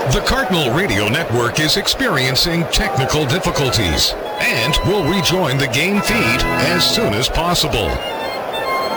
The Cardinal Radio Network is experiencing technical difficulties and will rejoin the game feed as soon as possible.